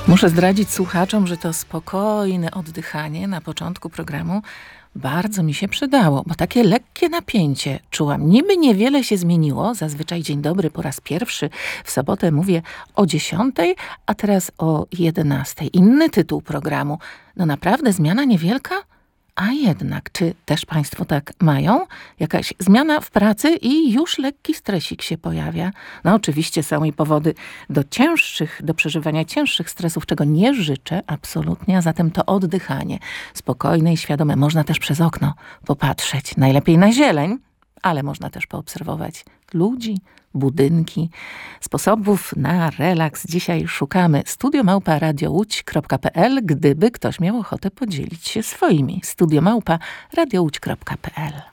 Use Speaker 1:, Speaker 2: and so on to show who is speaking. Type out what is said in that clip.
Speaker 1: Muszę zdradzić słuchaczom, że to spokojne oddychanie na początku programu bardzo mi się przydało, bo takie lekkie napięcie czułam. Niby niewiele się zmieniło, zazwyczaj dzień dobry po raz pierwszy w sobotę mówię o 10, a teraz o 11. Inny tytuł programu. No naprawdę zmiana niewielka? A jednak, czy też państwo tak mają? Jakaś zmiana w pracy i już lekki stresik się pojawia. No oczywiście są i powody do przeżywania cięższych stresów, czego nie życzę absolutnie, a zatem to oddychanie spokojne i świadome. Można też przez okno popatrzeć, najlepiej na zieleń, ale można też poobserwować ludzi, budynki. Sposobów na relaks dzisiaj szukamy. studio@radiołódź.pl, gdyby ktoś miał ochotę podzielić się swoimi. studio@radiołódź.pl